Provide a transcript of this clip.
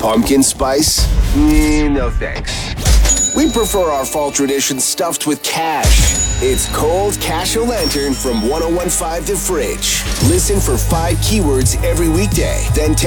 Pumpkin spice? No thanks. We prefer our fall tradition stuffed with cash. It's Cold Cash-O-Lantern from 1015 The Fridge. Listen for 5 keywords every weekday, then